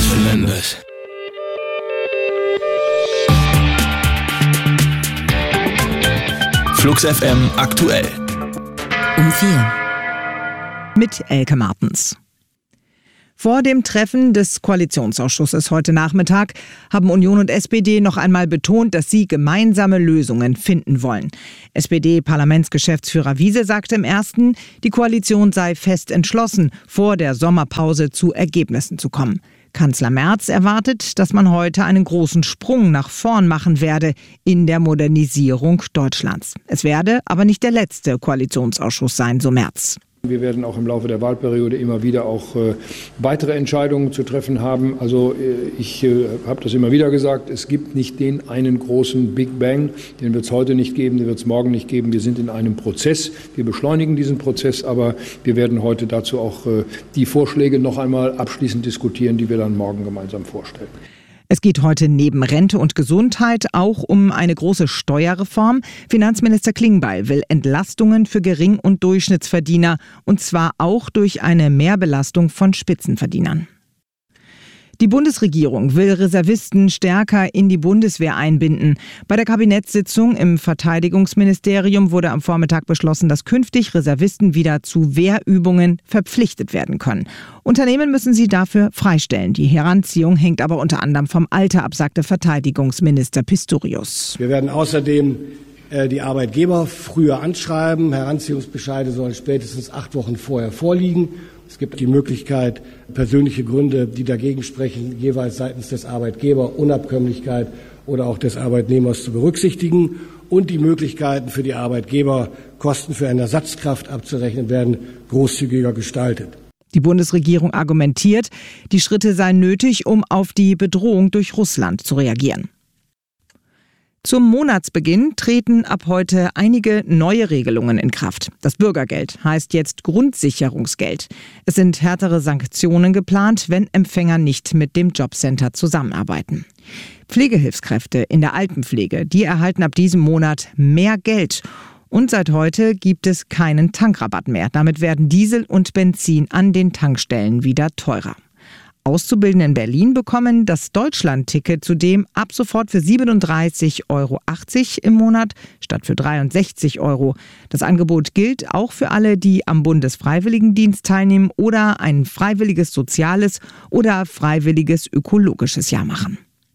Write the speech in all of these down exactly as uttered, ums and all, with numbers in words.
Fernandes. Flux F M aktuell. Um vier. Mit Elke Martens. Vor dem Treffen des Koalitionsausschusses heute Nachmittag haben Union und S P D noch einmal betont, dass sie gemeinsame Lösungen finden wollen. S P D-Parlamentsgeschäftsführer Wiese sagte im ersten, die Koalition sei fest entschlossen, vor der Sommerpause zu Ergebnissen zu kommen. Kanzler Merz erwartet, dass man heute einen großen Sprung nach vorn machen werde in der Modernisierung Deutschlands. Es werde aber nicht der letzte Koalitionsausschuss sein, so Merz. Wir werden auch im Laufe der Wahlperiode immer wieder auch äh, weitere Entscheidungen zu treffen haben. Also äh, ich äh, habe das immer wieder gesagt, es gibt nicht den einen großen Big Bang, den wird es heute nicht geben, den wird es morgen nicht geben. Wir sind in einem Prozess, wir beschleunigen diesen Prozess, aber wir werden heute dazu auch äh, die Vorschläge noch einmal abschließend diskutieren, die wir dann morgen gemeinsam vorstellen. Es geht heute neben Rente und Gesundheit auch um eine große Steuerreform. Finanzminister Klingbeil will Entlastungen für Gering- und Durchschnittsverdiener, und zwar auch durch eine Mehrbelastung von Spitzenverdienern. Die Bundesregierung will Reservisten stärker in die Bundeswehr einbinden. Bei der Kabinettssitzung im Verteidigungsministerium wurde am Vormittag beschlossen, dass künftig Reservisten wieder zu Wehrübungen verpflichtet werden können. Unternehmen müssen sie dafür freistellen. Die Heranziehung hängt aber unter anderem vom Alter ab, sagte Verteidigungsminister Pistorius. Wir werden außerdem äh, die Arbeitgeber früher anschreiben. Heranziehungsbescheide sollen spätestens acht Wochen vorher vorliegen. Es gibt die Möglichkeit, persönliche Gründe, die dagegen sprechen, jeweils seitens des Arbeitgebers, Unabkömmlichkeit oder auch des Arbeitnehmers zu berücksichtigen. Und die Möglichkeiten für die Arbeitgeber, Kosten für eine Ersatzkraft abzurechnen, werden großzügiger gestaltet. Die Bundesregierung argumentiert, die Schritte seien nötig, um auf die Bedrohung durch Russland zu reagieren. Zum Monatsbeginn treten ab heute einige neue Regelungen in Kraft. Das Bürgergeld heißt jetzt Grundsicherungsgeld. Es sind härtere Sanktionen geplant, wenn Empfänger nicht mit dem Jobcenter zusammenarbeiten. Pflegehilfskräfte in der Altenpflege, die erhalten ab diesem Monat mehr Geld. Und seit heute gibt es keinen Tankrabatt mehr. Damit werden Diesel und Benzin an den Tankstellen wieder teurer. Auszubildende in Berlin bekommen das Deutschland-Ticket zudem ab sofort für siebenunddreißig Euro achtzig im Monat statt für dreiundsechzig Euro. Das Angebot gilt auch für alle, die am Bundesfreiwilligendienst teilnehmen oder ein freiwilliges soziales oder freiwilliges ökologisches Jahr machen.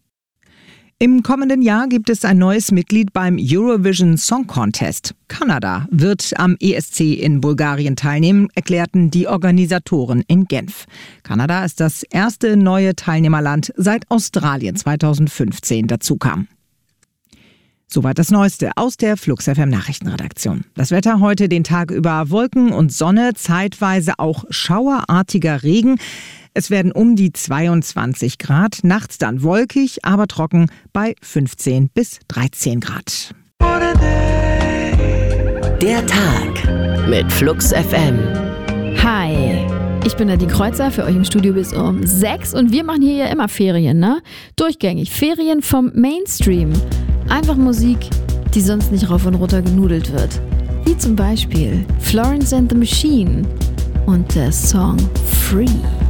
Im kommenden Jahr gibt es ein neues Mitglied beim Eurovision Song Contest. Kanada wird am E S C in Bulgarien teilnehmen, erklärten die Organisatoren in Genf. Kanada ist das erste neue Teilnehmerland, seit Australien zweitausendfünfzehn dazukam. Soweit das Neueste aus der Flux F M Nachrichtenredaktion. Das Wetter heute den Tag über Wolken und Sonne, zeitweise auch schauerartiger Regen. Es werden um die zweiundzwanzig Grad, nachts dann wolkig, aber trocken bei fünfzehn bis dreizehn Grad. Der Tag mit Flux F M. Hi, ich bin Nadine Kreuzer, für euch im Studio bis um sechs und wir machen hier ja immer Ferien, ne? Durchgängig, Ferien vom Mainstream. Einfach Musik, die sonst nicht rauf und runter genudelt wird. Wie zum Beispiel Florence and the Machine und der Song Free.